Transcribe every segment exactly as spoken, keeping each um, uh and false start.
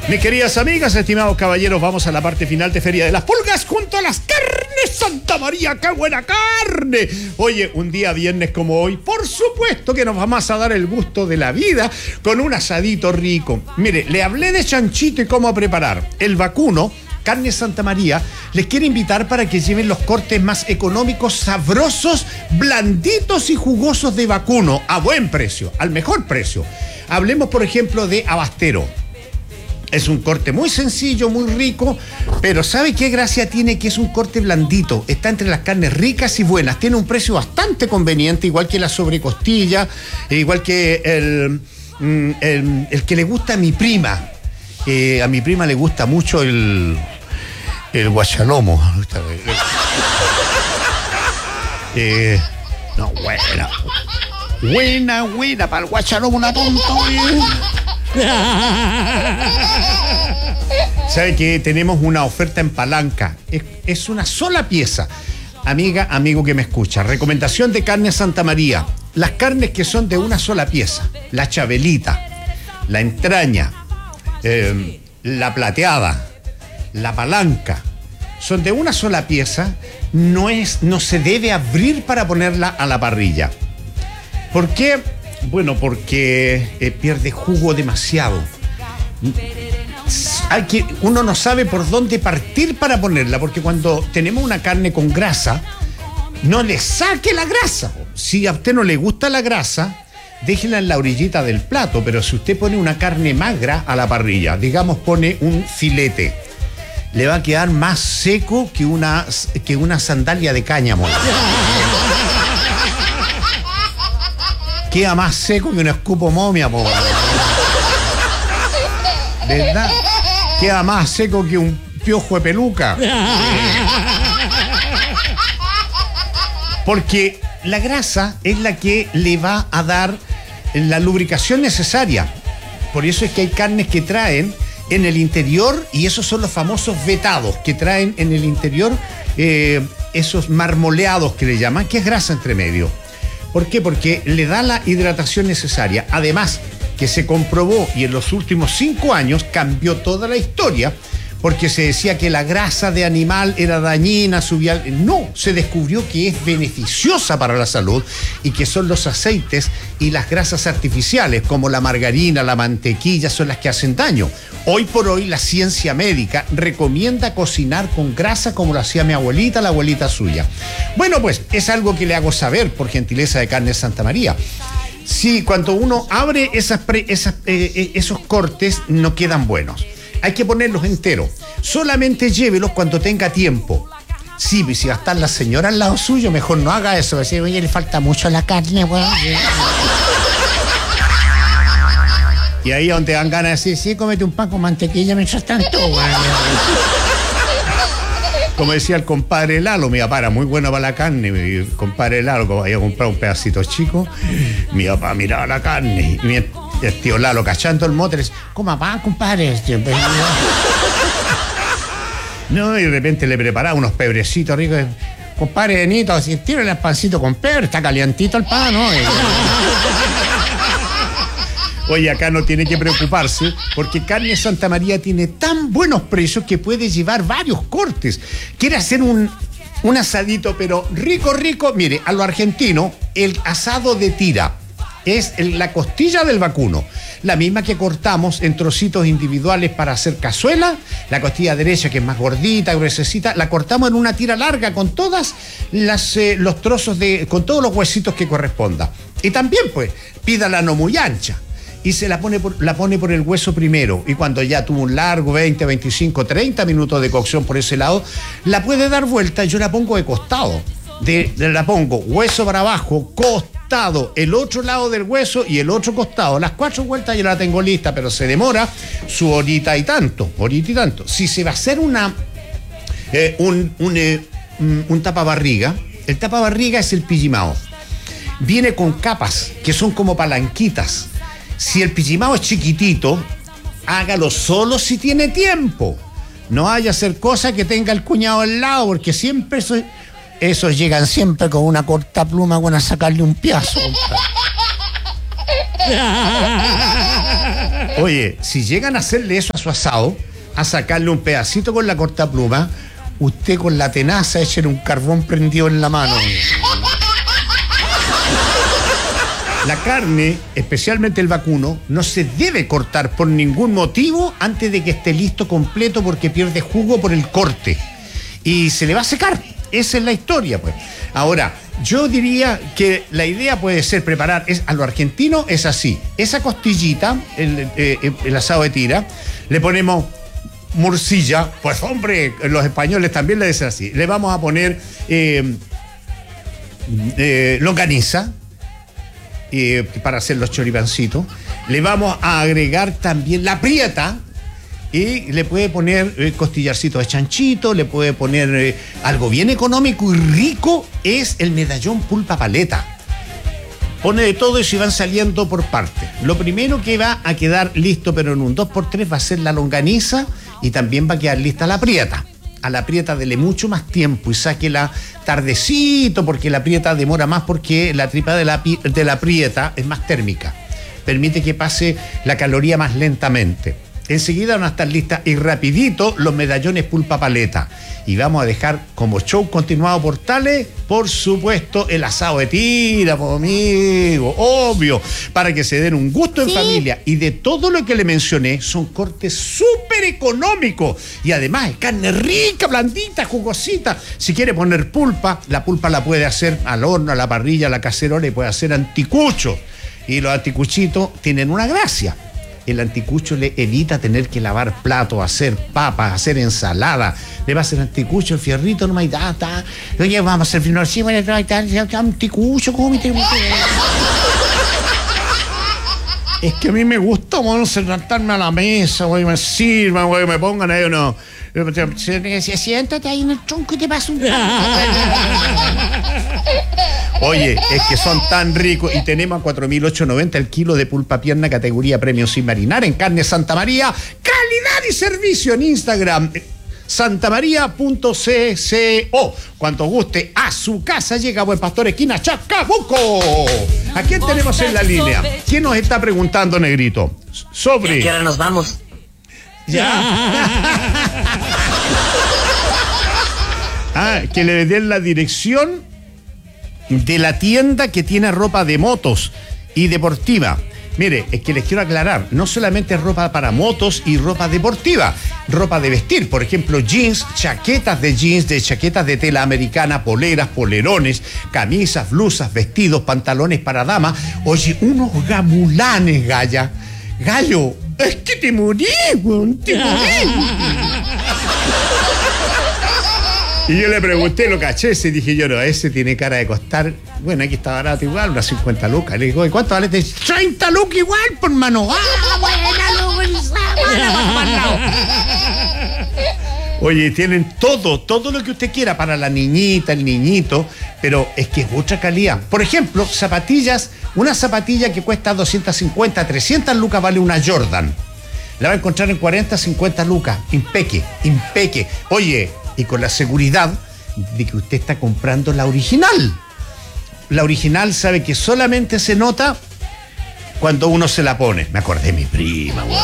Mis queridas amigas, estimados caballeros, vamos a la parte final de Feria de las Pulgas junto a las carnes Santa María. ¡Qué buena carne! Oye, un día viernes como hoy, por supuesto que nos vamos a dar el gusto de la vida con un asadito rico. Mire, le hablé de chanchito y cómo preparar. El vacuno, Carne Santa María, les quiere invitar para que lleven los cortes más económicos, sabrosos, blanditos y jugosos de vacuno a buen precio, al mejor precio. Hablemos, por ejemplo, de Abastero. Es un corte muy sencillo, muy rico, pero ¿sabe qué gracia tiene? Que es un corte blandito, está entre las carnes ricas y buenas, tiene un precio bastante conveniente, igual que la sobrecostilla, igual que el, el, el que le gusta a mi prima. Eh, a mi prima le gusta mucho el, el guachalomo. Eh, no, buena. Buena, buena, para el guachalomo una tonta, ¿sabe que tenemos una oferta en palanca? Es, es una sola pieza. Amiga, amigo que me escucha, recomendación de Carne Santa María. Las carnes que son de una sola pieza, la chabelita, la entraña, eh, la plateada, la palanca, son de una sola pieza, no, es, no se debe abrir para ponerla a la parrilla. ¿Por qué? Bueno, porque eh, pierde jugo demasiado. Hay que, uno no sabe por dónde partir para ponerla, porque cuando tenemos una carne con grasa, no le saque la grasa. Si a usted no le gusta la grasa, déjela en la orillita del plato, pero si usted pone una carne magra a la parrilla, digamos pone un filete, le va a quedar más seco que una, que una sandalia de cáñamo. Queda más seco que un escupo momia, po. ¿Verdad? Queda más seco que un piojo de peluca. Porque la grasa es la que le va a dar la lubricación necesaria. Por eso es que hay carnes que traen en el interior, y esos son los famosos vetados, que traen en el interior eh, esos marmoleados que le llaman, que es grasa entre medio. ¿Por qué? Porque le da la hidratación necesaria. Además, que se comprobó, y en los últimos cinco años cambió toda la historia, porque se decía que la grasa de animal era dañina, subía... No, se descubrió que es beneficiosa para la salud y que son los aceites y las grasas artificiales, como la margarina, la mantequilla, son las que hacen daño. Hoy por hoy la ciencia médica recomienda cocinar con grasa como lo hacía mi abuelita, la abuelita suya. Bueno, pues es algo que le hago saber por gentileza de Carne Santa María. Sí, cuando uno abre esas pre, esas, eh, esos cortes no quedan buenos. Hay que ponerlos enteros. Solamente llévelos cuando tenga tiempo. Sí, si va a estar la señora al lado suyo, mejor no haga eso. Va a decir, oye, le falta mucho la carne, weón. Y ahí es donde dan ganas de decir, sí, cómete un pan con mantequilla mientras tanto, weón. Como decía el compadre Lalo, mi papá era muy bueno para la carne. Mi compadre Lalo, como había comprado un pedacito chico, mi papá miraba la carne. Y mi, el tío Lalo, cachando el mote, le decía, coma pan, compadre. No, y de repente le preparaba unos pebrecitos ricos. Compadre Benito, si tírale el pancito con pebre, está calientito el pan, ¿no? Oye, acá no tiene que preocuparse, porque Carne Santa María tiene tan buenos precios que puede llevar varios cortes. Quiere hacer un, un asadito, pero rico, rico. Mire, a lo argentino, el asado de tira es el, la costilla del vacuno, la misma que cortamos en trocitos individuales para hacer cazuela. La costilla derecha, que es más gordita, gruesecita, la cortamos en una tira larga con todas las eh, los trozos de, con todos los huesitos que corresponda. Y también, pues, pídala no muy ancha. Y se la pone, por, la pone por el hueso primero. Y cuando ya tuvo un largo veinte, veinticinco, treinta minutos de cocción por ese lado, la puede dar vuelta. Yo la pongo de costado. De, de, la pongo hueso para abajo, costado, el otro lado del hueso y el otro costado. Las cuatro vueltas yo la tengo lista, pero se demora su horita y tanto. Horita y tanto. Si se va a hacer una eh, un, un, eh, un tapabarriga, el tapabarriga es el pillimao. Viene con capas que son como palanquitas. Si el pillimao es chiquitito, hágalo solo si tiene tiempo. No vaya a hacer cosas que tenga el cuñado al lado, porque siempre eso, esos llegan siempre con una corta pluma, bueno, a sacarle un piazo. Oye, si llegan a hacerle eso a su asado, a sacarle un pedacito con la cortapluma, usted con la tenaza echen un carbón prendido en la mano. La carne, especialmente el vacuno, no se debe cortar por ningún motivo antes de que esté listo completo porque pierde jugo por el corte. Y se le va a secar. Esa es la historia, pues. Ahora, yo diría que la idea puede ser preparar, es, a lo argentino es así. Esa costillita, el, eh, el asado de tira, le ponemos morcilla. Pues hombre, los españoles también le dicen así. Le vamos a poner eh, eh, longaniza. Eh, para hacer los choripancitos. Le vamos a agregar también la prieta y le puede poner eh, costillarcito de chanchito, le puede poner eh, algo bien económico y rico, es el medallón pulpa paleta. Pone de todo eso y van saliendo por partes. Lo primero que va a quedar listo, pero en un dos por tres, va a ser la longaniza y también va a quedar lista la prieta. A la prieta dele mucho más tiempo y sáquela tardecito, porque la prieta demora más, porque la tripa de la, de la prieta es más térmica. Permite que pase la caloría más lentamente. Enseguida van a estar listas y rapidito los medallones pulpa paleta. Y vamos a dejar como show continuado por Tales, por supuesto, el asado de tira, pues, amigo, obvio, para que se den un gusto en ¿sí? familia. Y de todo lo que le mencioné, son cortes súper económicos. Y además es carne rica, blandita, jugosita. Si quiere poner pulpa, la pulpa la puede hacer al horno, a la parrilla, a la cacerola, y puede hacer anticucho. Y los anticuchitos tienen una gracia. El anticucho le evita tener que lavar platos, hacer papas, hacer ensalada. Le va a hacer anticucho, el fierrito, no me da, ta. Oye, vamos a hacer fino así, bueno, anticucho, cómete. Es que a mí me gusta, bueno, sentarme a la mesa, güey, me sirvan, güey, me pongan ahí uno. Siéntate ahí en el tronco y te paso un... Oye, es que son tan ricos y tenemos a cuatro mil ochocientos noventa el kilo de pulpa pierna categoría premium sin marinar en Carne Santa María. Calidad y servicio en Instagram. santamaría punto cco. Cuanto guste, a su casa llega Buen Pastor, esquina Chacabuco. ¿A quién tenemos en la línea? ¿Quién nos está preguntando, negrito? Sobre... ¿A qué hora nos vamos? Ya. Ah, que le den la dirección de la tienda que tiene ropa de motos y deportiva. Mire, es que les quiero aclarar, no solamente ropa para motos y ropa deportiva, ropa de vestir, por ejemplo, jeans, chaquetas de jeans, de chaquetas de tela americana, poleras, polerones, camisas, blusas, vestidos, pantalones para damas. Oye, unos gamulanes, Gaya. Gallo, es que te morí, weón, te morí. Y yo le pregunté, lo caché, y dije yo, no, ese tiene cara de costar, bueno, aquí está barato igual, unas cincuenta lucas. Le digo, ¿y cuánto vale? treinta lucas igual, por mano. ¡Ah, buena, buena! Oye, tienen todo, todo lo que usted quiera para la niñita, el niñito, pero es que es otra calidad. Por ejemplo, zapatillas, una zapatilla que cuesta doscientas cincuenta, trescientas lucas vale una Jordan. La va a encontrar en cuarenta, cincuenta lucas. Impeque, impeque. Oye, y con la seguridad de que usted está comprando la original. La original sabe que solamente se nota cuando uno se la pone. Me acordé de mi prima, güey.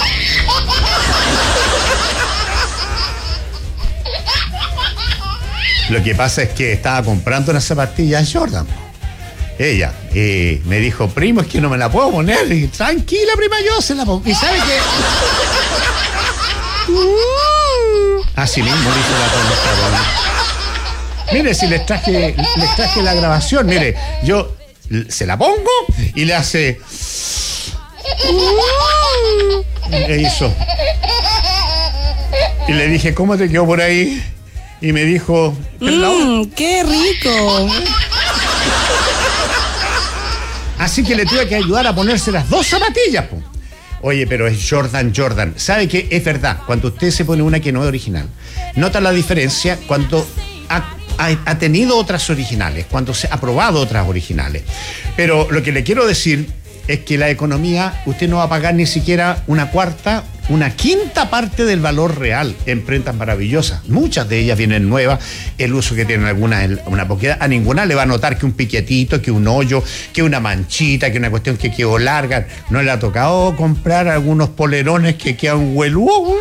Lo que pasa es que estaba comprando una zapatilla Jordan. Ella eh, me dijo, primo, es que no me la puedo poner. Y dije, tranquila, prima, yo se la pongo. ¿Y sabe qué? Así mismo dice la tonta. Mire, si les traje, les traje la grabación, mire, yo se la pongo y le hace. E hizo. Y le dije, ¿cómo te quedó por ahí? Y me dijo, mmm, ¡qué rico! Así que le tuve que ayudar a ponerse las dos zapatillas, po. Oye, pero es Jordan, Jordan. ¿Sabe qué? Es verdad, cuando usted se pone una que no es original, nota la diferencia cuando ha, ha, ha tenido otras originales, cuando se ha probado otras originales. Pero lo que le quiero decir es que la economía, usted no va a pagar ni siquiera una cuarta, una quinta parte del valor real en prendas maravillosas. Muchas de ellas vienen nuevas, el uso que tienen algunas, una poquedad, a ninguna le va a notar que un piquetito, que un hoyo, que una manchita, que una cuestión que quedó larga. No le ha tocado comprar algunos polerones que quedan hueludos.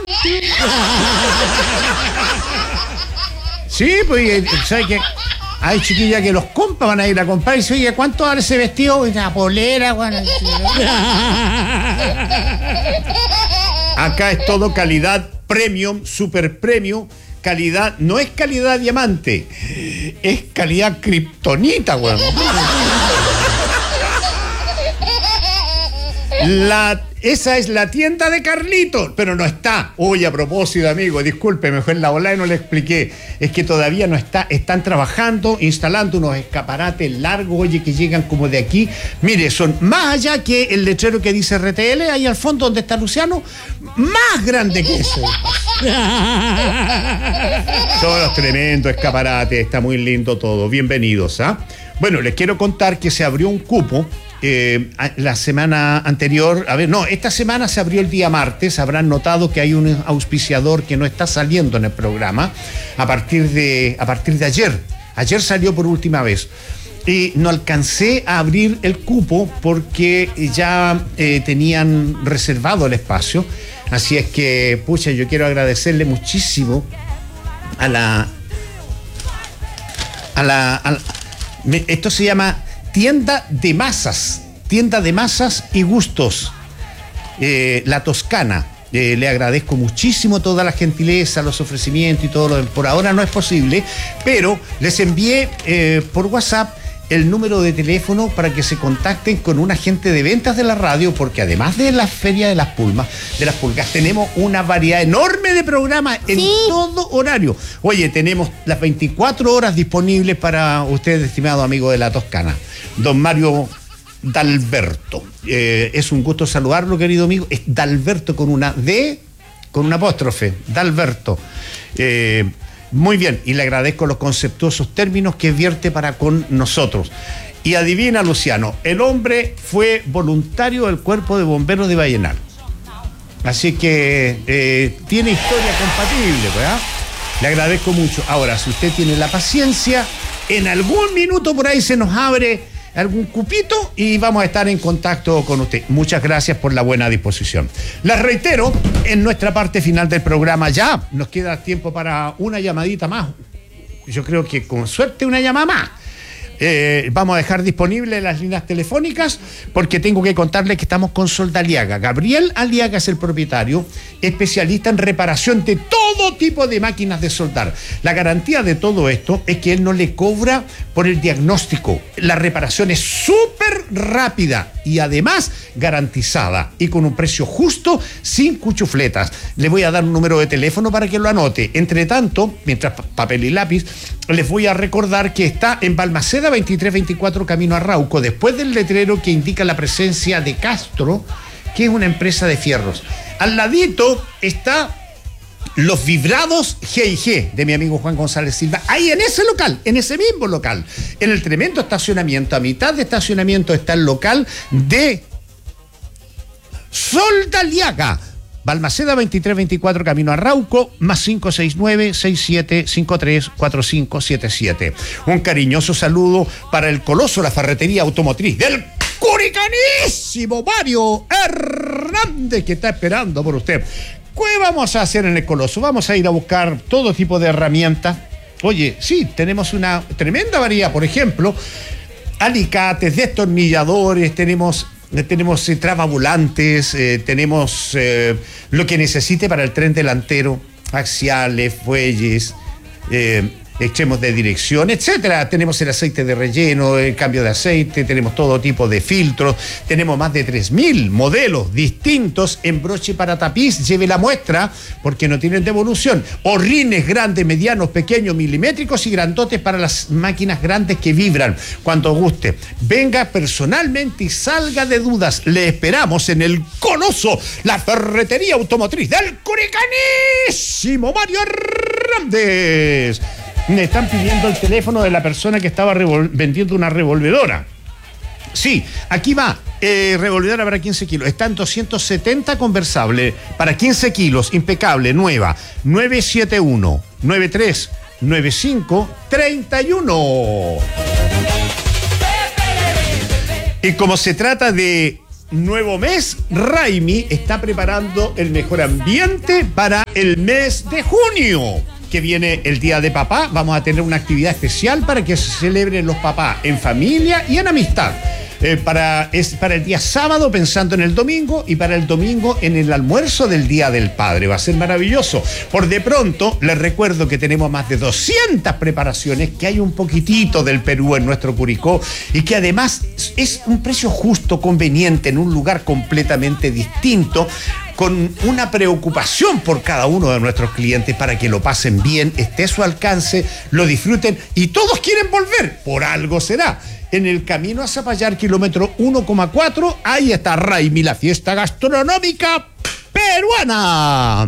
Sí, pues, ¿sabes qué? Hay chiquillas que los compas van a ir a comprar y dicen, oye, ¿cuánto vale ese vestido? Una polera, bueno. Acá es todo calidad premium, super premium. Calidad, no es calidad diamante, es calidad kriptonita, weón. La, esa es la tienda de Carlitos, pero no está. Oye, a propósito, amigo, disculpe, me fue en la bola y no le expliqué. Es que todavía no está, están trabajando, instalando unos escaparates largos, oye, que llegan como de aquí. Mire, son más allá que el letrero que dice R T L, ahí al fondo donde está Luciano, más grande que eso. Son los tremendos escaparates, está muy lindo todo. Bienvenidos, ¿ah? Bueno, les quiero contar que se abrió un cupo. Eh, la semana anterior, a ver, no, esta semana se abrió el día martes. Habrán notado que hay un auspiciador que no está saliendo en el programa a partir de, a partir de ayer. Ayer salió por última vez. Y no alcancé a abrir el cupo porque ya eh, tenían reservado el espacio. Así es que, pucha, yo quiero agradecerle muchísimo a la... A la, a la me, esto se llama Tienda de Masas, Tienda de Masas y Gustos, eh, La Toscana. Eh, le agradezco muchísimo toda la gentileza, los ofrecimientos y todo lo. Por ahora no es posible, pero les envié eh, por WhatsApp el número de teléfono para que se contacten con un agente de ventas de la radio, porque además de la Feria de las Pulgas, de las Pulgas, tenemos una variedad enorme de programas en ¿sí? todo horario. Oye, tenemos las veinticuatro horas disponibles para ustedes, estimados amigos de La Toscana. Don Mario Dalberto. Eh, es un gusto saludarlo, querido amigo. Es Dalberto con una D, con una apóstrofe. Dalberto. Eh, Muy bien, y le agradezco los conceptuosos términos que vierte para con nosotros. Y adivina, Luciano, el hombre fue voluntario del Cuerpo de Bomberos de Vallenar. Así que eh, tiene historia compatible, ¿verdad? Le agradezco mucho. Ahora, si usted tiene la paciencia, en algún minuto por ahí se nos abre algún cupito y vamos a estar en contacto con usted. Muchas gracias por la buena disposición. Les reitero, en nuestra parte final del programa ya nos queda tiempo para una llamadita más. Yo creo que con suerte una llamada más. Eh, vamos a dejar disponibles las líneas telefónicas porque tengo que contarles que estamos con Soldaliaga. Gabriel Aliaga es el propietario, especialista en reparación de todo tipo de máquinas de soldar. La garantía de todo esto es que él no le cobra por el diagnóstico. La reparación es súper rápida y además garantizada y con un precio justo, sin cuchufletas. Le voy a dar un número de teléfono para que lo anote. Entre tanto, mientras papel y lápiz, les voy a recordar que está en Balmaceda veintitrés veinticuatro camino a Rauco, después del letrero que indica la presencia de Castro, que es una empresa de fierros. Al ladito está Los Vibrados G y G de mi amigo Juan González Silva, ahí en ese local, en ese mismo local, en el tremendo estacionamiento. A mitad de estacionamiento está el local de Soldaliaga, Balmaceda veintitrés veinticuatro camino a Rauco, más cinco seis nueve, seis siete cinco tres, cuatro cinco siete siete. Un cariñoso saludo para el coloso, la ferretería automotriz del curicanísimo Mario Hernández, que está esperando por usted. ¿Qué vamos a hacer en el coloso? Vamos a ir a buscar todo tipo de herramientas. Oye, sí, tenemos una tremenda variedad. Por ejemplo, alicates, destornilladores, tenemos... Tenemos eh, trabavolantes, eh, tenemos eh, lo que necesite para el tren delantero, axiales, fuelles, eh, extremos de dirección, etcétera. Tenemos el aceite de relleno, el cambio de aceite, tenemos todo tipo de filtros, tenemos más de tres mil modelos distintos en broche para tapiz. Lleve la muestra porque no tienen devolución. Horrines grandes, medianos, pequeños, milimétricos y grandotes para las máquinas grandes que vibran. Cuando guste, venga personalmente y salga de dudas. Le esperamos en el Coloso, la ferretería automotriz del curicanísimo Mario Hernández. Me están pidiendo el teléfono de la persona que estaba revol- vendiendo una revolvedora. Sí, aquí va. Eh, revolvedora para quince kilos. Está en doscientos setenta conversable. Para quince kilos, impecable, nueva. nueve siete uno, nueve tres nueve cinco, tres uno. Y como se trata de nuevo mes, Raimi está preparando el mejor ambiente para el mes de junio, que viene el Día de Papá. Vamos a tener una actividad especial para que se celebren los papás en familia y en amistad. Eh, para, es para el día sábado, pensando en el domingo, y para el domingo en el almuerzo del Día del Padre. Va a ser maravilloso. Por de pronto, les recuerdo que tenemos más de doscientas preparaciones, que hay un poquitito del Perú en nuestro Curicó, y que además es un precio justo, conveniente, en un lugar completamente distinto, con una preocupación por cada uno de nuestros clientes para que lo pasen bien, esté a su alcance, lo disfruten, y todos quieren volver, por algo será. En el camino a Zapallar, kilómetro uno coma cuatro, ahí está Raimi, la fiesta gastronómica peruana.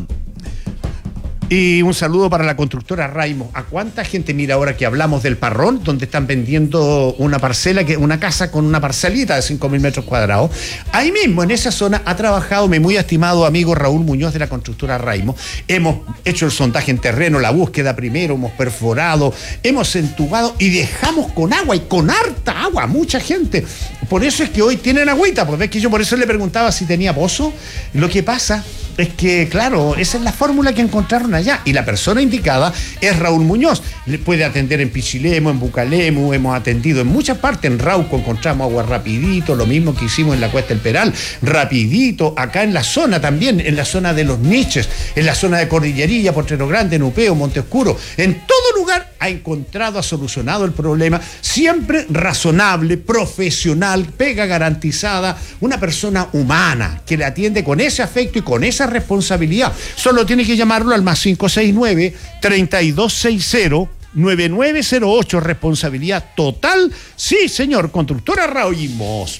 Y un saludo para la constructora Raimo. ¿A cuánta gente mira ahora que hablamos del Parrón, donde están vendiendo una parcela, que una casa con una parcelita de cinco mil metros cuadrados? Ahí mismo, en esa zona, ha trabajado mi muy estimado amigo Raúl Muñoz de la constructora Raimo. Hemos hecho el sondaje en terreno, la búsqueda primero, hemos perforado, hemos entubado y dejamos con agua, y con harta agua, mucha gente. Por eso es que hoy tienen agüita, pues ves que yo por eso le preguntaba si tenía pozo. Lo que pasa es que, claro, esa es la fórmula que encontraron allá, y la persona indicada es Raúl Muñoz. Le puede atender en Pichilemu, en Bucalemu, hemos atendido en muchas partes. En Rauco encontramos agua rapidito, lo mismo que hicimos en la Cuesta del Peral, rapidito. Acá en la zona también, en la zona de los Niches, en la zona de Cordillerilla, Potrero Grande, Nupeo, Monte Oscuro, en todo lugar ha encontrado, ha solucionado el problema, siempre razonable, profesional, pega garantizada, una persona humana que le atiende con ese afecto y con esa responsabilidad. Solo tiene que llamarlo al más cinco seis nueve, tres dos seis cero, nueve nueve cero ocho. Responsabilidad total. Sí, señor. Constructora Raoimos.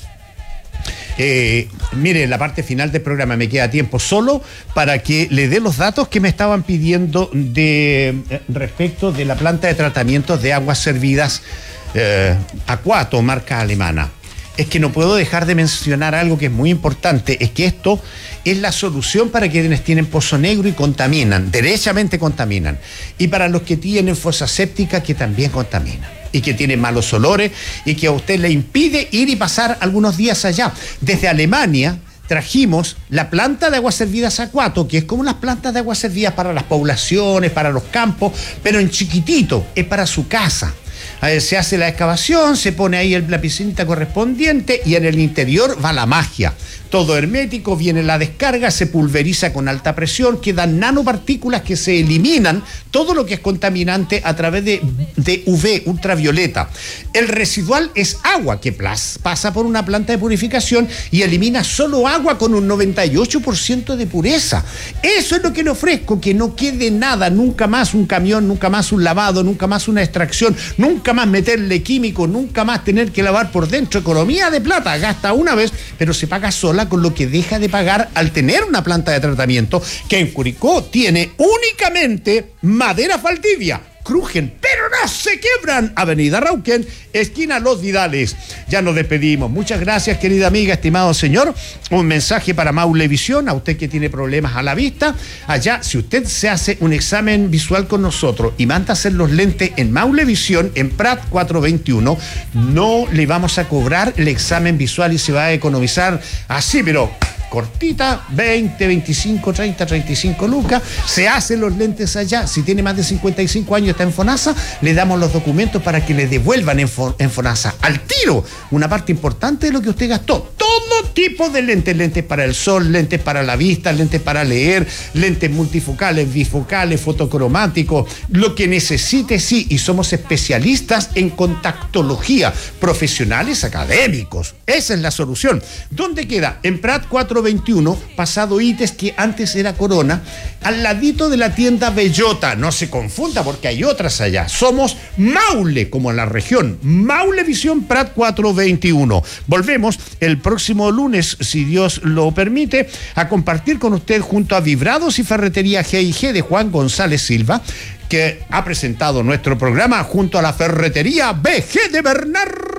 Eh, mire, en la parte final del programa me queda tiempo solo para que le dé los datos que me estaban pidiendo de eh, respecto de la planta de tratamientos de aguas servidas eh, Aquato, marca alemana. Es que no puedo dejar de mencionar algo que es muy importante, es que esto es la solución para quienes tienen pozo negro y contaminan, derechamente contaminan, y para los que tienen fosa séptica, que también contaminan, y que tienen malos olores, y que a usted le impide ir y pasar algunos días allá. Desde Alemania trajimos la planta de aguas servidas Aquato, que es como las plantas de aguas servidas para las poblaciones, para los campos, pero en chiquitito, es para su casa. Se hace la excavación, se pone ahí el, la piscinita correspondiente, y en el interior va la magia. Todo hermético, viene la descarga, se pulveriza con alta presión, quedan nanopartículas que se eliminan todo lo que es contaminante a través de, de U V, ultravioleta. El residual es agua que plas, pasa por una planta de purificación y elimina solo agua con un noventa y ocho por ciento de pureza. Eso es lo que le ofrezco, que no quede nada, nunca más un camión, nunca más un lavado, nunca más una extracción, nunca más meterle químicos, nunca más tener que lavar por dentro. Economía de plata, gasta una vez, pero se paga sola con lo que deja de pagar al tener una planta de tratamiento que en Curicó tiene únicamente madera Valdivia. Crujen, pero no se quebran. Avenida Rauquén, esquina Los Vidales. Ya nos despedimos. Muchas gracias, querida amiga, estimado señor. Un mensaje para Maulevisión, a usted que tiene problemas a la vista. Allá, si usted se hace un examen visual con nosotros y manda a hacer los lentes en Maulevisión, en Prat cuatrocientos veintiuno, no le vamos a cobrar el examen visual y se va a economizar así, pero cortita, veinte, veinticinco, treinta, treinta y cinco lucas, se hacen los lentes allá. Si tiene más de cincuenta y cinco años, está en FONASA, le damos los documentos para que le devuelvan en, en FONASA al tiro una parte importante de lo que usted gastó. Todo tipo de lentes, lentes para el sol, lentes para la vista, lentes para leer, lentes multifocales, bifocales, fotocromáticos, lo que necesite, sí, y somos especialistas en contactología, profesionales académicos. Esa es la solución. ¿Dónde queda? En Prat cuatrocientos veintiuno, pasado ITES, que antes era Corona, al ladito de la tienda Bellota. No se confunda porque hay otras allá. Somos Maule, como en la región. Maulevisión Prat cuatrocientos veintiuno. Volvemos el próximo lunes, si Dios lo permite, a compartir con usted junto a Vibrados y Ferretería G y G de Juan González Silva, que ha presentado nuestro programa junto a la Ferretería B G de Bernardo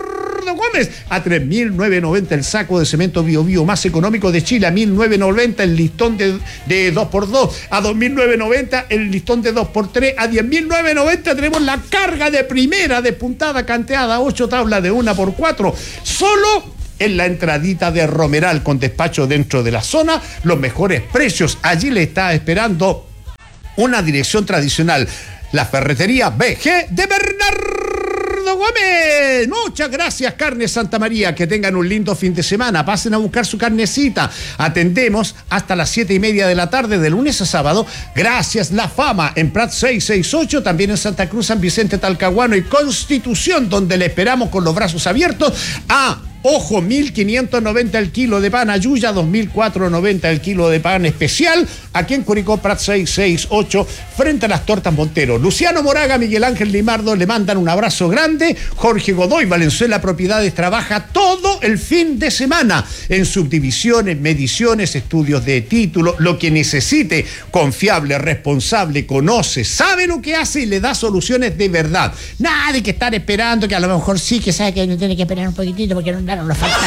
Bernardo Gómez, a tres mil novecientos noventa el saco de cemento Bio Bio más económico de Chile, a mil novecientos noventa el listón de, de dos por dos, a dos mil novecientos noventa el listón de dos por tres, a diez mil novecientos noventa tenemos la carga de primera despuntada canteada, ocho tablas de una por cuatro, solo en la entradita de Romeral, con despacho dentro de la zona, los mejores precios. Allí le está esperando una dirección tradicional, la ferretería B G de Bernardo Gómez. Muchas gracias, Carne Santa María. Que tengan un lindo fin de semana. Pasen a buscar su carnecita. Atendemos hasta las siete y media de la tarde, de lunes a sábado. Gracias, La Fama, en Prat seiscientos sesenta y ocho, también en Santa Cruz, San Vicente, Talcahuano y Constitución, donde le esperamos con los brazos abiertos. A Ojo, mil quinientos noventa el kilo de pan Ayuya, dos mil cuatrocientos noventa el kilo de pan especial, aquí en Curicó, Prat seiscientos sesenta y ocho, frente a las Tortas Montero. Luciano Moraga, Miguel Ángel Limardo le mandan un abrazo grande. Jorge Godoy, Valenzuela Propiedades, trabaja todo el fin de semana en subdivisiones, mediciones, estudios de título, lo que necesite. Confiable, responsable, conoce, sabe lo que hace y le da soluciones de verdad. Nada de que estar esperando, que a lo mejor sí, que sabe que uno tiene que esperar un poquitito porque no, no nos falta.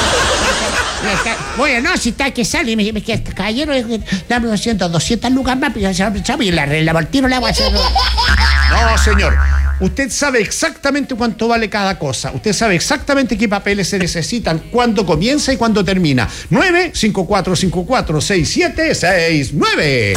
Bueno, no, si está que sale y me dice, caballero, dame doscientas, doscientas lucas más, y la, la voltino le hago hacer. No, señor. Usted sabe exactamente cuánto vale cada cosa. Usted sabe exactamente qué papeles se necesitan, cuándo comienza y cuándo termina. nueve cinco cuatro cinco cuatro seis siete seis nueve